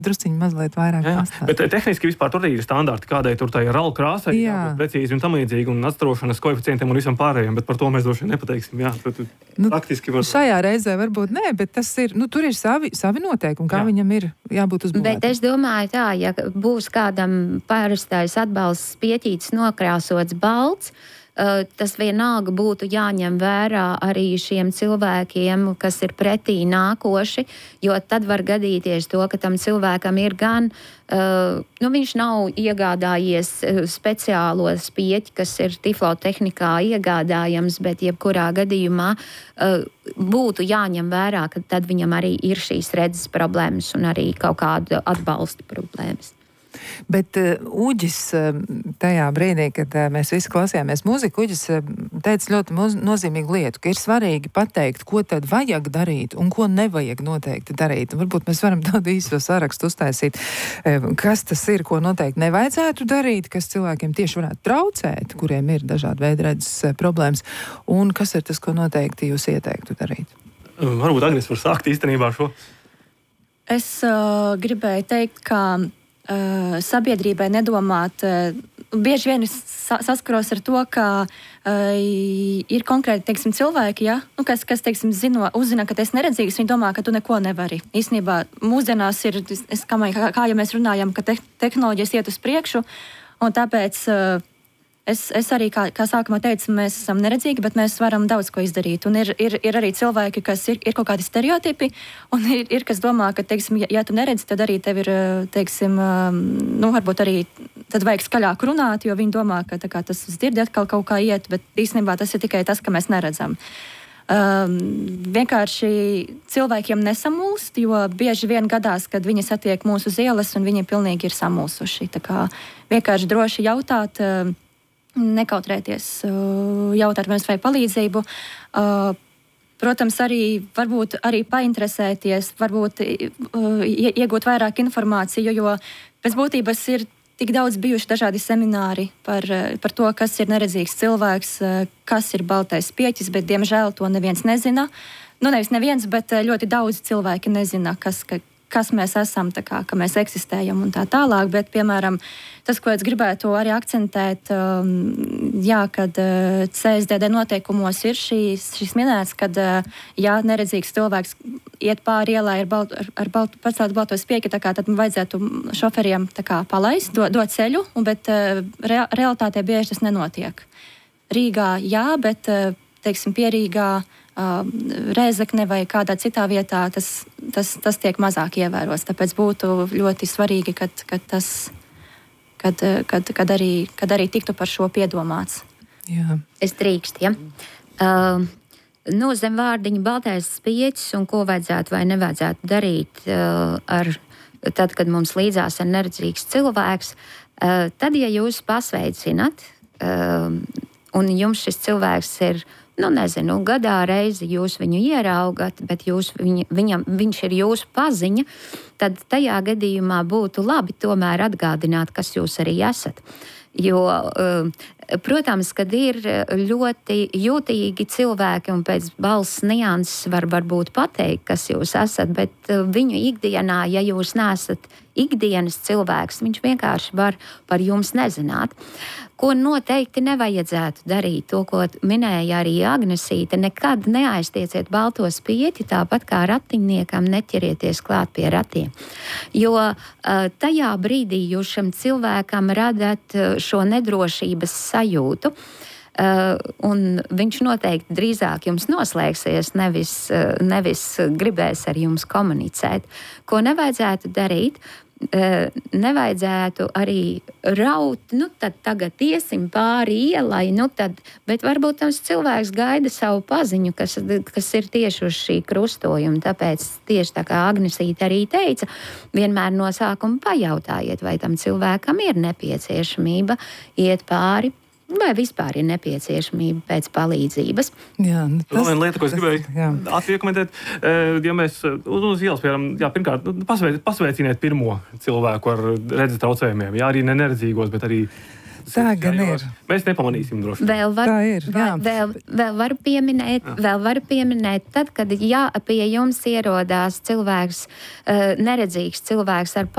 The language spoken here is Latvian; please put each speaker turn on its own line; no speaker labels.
drusciņi mazliet vairāk pastāst.
Bet tehniski vispār tur ir standarti, kādai tur tai RAL krāsai jābūt precīzi un tam līdzīgi, un atstrošanas koeficientiem un visam pārējiem, bet par to mēs droši vien nepateiksim. Jā, praktiski var...
Šajā reizē varbūt nē, bet tas ir, tur ir savi noteikumi, kā viņam ir jābūt uzbūvētam.
Bet es domāju tā, ja būs kādam parastais atbalsts pieķītis nokrāsots balts, tas vienalga būtu jāņem vērā arī šiem cilvēkiem, kas ir pretī nākoši, jo tad var gadīties to, ka tam cilvēkam ir gan, viņš nav iegādājies speciālo spieķi, kas ir tiflotehnikā iegādājams, bet jebkurā gadījumā būtu jāņem vērā, ka tad viņam arī ir šīs redzes problēmas un arī kaut kāda atbalsta problēmas.
Bet Uģis tajā brīdī, kad mēs visi klausījāmies mūziku, Uģis teica ļoti nozīmīgu lietu, ka ir svarīgi pateikt, ko tad vajag darīt un ko nevajag noteikti darīt. Un varbūt mēs varam tādu īso sarakstu uztaisīt, kas tas ir, ko noteikti nevajadzētu darīt, kas cilvēkiem tieši varētu traucēt, kuriem ir dažādi veidi redzes problēmas, un kas ir tas, ko noteikti jūs ieteiktu darīt.
Varbūt Agnes var sākt īstenībā šo.
Es gribēju teikt, ka sabiedrībai nedomāt. Bieži vien es saskaros ar to, ka ir konkrēti, teiksim, cilvēki, ja? Kas teiksim, uzzina, ka tu esi neredzīgs, viņi domā, ka tu neko nevari. Īstenībā mūsdienās ir, kā jau mēs runājam, ka tehnoloģijas iet uz priekšu, un tāpēc es arī, kā sākumā teicu, mēs esam neredzīgi, bet mēs varam daudz ko izdarīt. Un ir arī cilvēki, kas ir kaut kādi stereotipi, un ir kas domā, ka, teiksim, ja tu neredzi, tad arī tev ir, teiksim, varbūt arī tad vajag skaļāk runāt, jo viņi domā, ka kā, tas uz dzirdi atkal kaut kā iet, bet īstenībā tas ir tikai tas, ka mēs neredzam. Vienkārši cilvēkiem nesamulst, jo bieži vien gadās, kad viņi satiek mūs uz ielas, un viņi pilnīgi ir samulsuši. Tā kā vienkārši droši jautāt, nekautrēties, jautāt, vai mums vajag palīdzību. Protams, arī varbūt arī painteresēties, varbūt iegūt vairāk informāciju, jo pēc būtības ir tik daudz bijuši dažādi semināri par to, kas ir neredzīgs cilvēks, kas ir baltais pieķis, bet diemžēl to neviens nezina. Nevis neviens, bet ļoti daudz cilvēki nezina, kas mēs esam, ka mēs eksistējam un tā tālāk, bet, piemēram, tas, ko es gribētu arī akcentēt, kad CSDD noteikumos ir šis minēts, kad, ja neredzīgs cilvēks iet pāri ielai ar pacelt baltos pieķi, tad vajadzētu šoferiem palaist, dot ceļu, bet realitātē bieži tas nenotiek. Rīgā jā, bet, teiksim, pie Rīgā, Rēzekne vai kādā citā vietā tas tiek mazāk ievērots. Tāpēc būtu ļoti svarīgi, kad arī tiktu par šo piedomāts.
Jā.
Es drīkstu, ja? Zem vārdiņa baltais spieķis un ko vajadzētu vai nevajadzētu darīt tad, kad mums līdzās ir neredzīgs cilvēks, tad, ja jūs pasveicinat un jums šis cilvēks ir gadā reizi jūs viņu ieraugat, bet viņš ir jūsu paziņa, tad tajā gadījumā būtu labi tomēr atgādināt, kas jūs arī esat. Jo, protams, kad ir ļoti jūtīgi cilvēki un pēc balss nianses varbūt pateikt, kas jūs esat, bet viņu ikdienā, ja jūs neesat ikdienas cilvēks, viņš vienkārši var par jums nezināt. Ko noteikti nevajadzētu darīt, to, ko minēja arī Agnesīte, nekad neaiztieciet balto spieķi, tāpat kā ratiņniekam neķerieties klāt pie ratiem. Jo tajā brīdī jūs šim cilvēkam radat šo nedrošības sajūtu, un viņš noteikti drīzāk jums noslēgsies, nevis gribēs ar jums komunicēt. Ko nevajadzētu darīt? Nevajadzētu arī raut, tad tagad iesim pāri ielai, bet varbūt tas cilvēks gaida savu paziņu, kas ir tieši uz šī krustojuma. Tāpēc tieši tā kā Agnesīte arī teica, vienmēr no sākuma pajautājiet, vai tam cilvēkam ir nepieciešamība iet pāri, vai vispār ir nepieciešamība pēc palīdzības.
Jā,
vēl viena lieta, ko es gribēju atkomentēt, ja mēs uz ielas, piemēram, pirmkārt, pasveiciniet pirmo cilvēku ar redzes traucējumiem, arī neredzīgos, bet arī
Tā gan ir.
Mēs nepamanīsim droši.
Vēl varu pieminēt, tad, kad pie jums ierodās cilvēks, neredzīgs cilvēks ar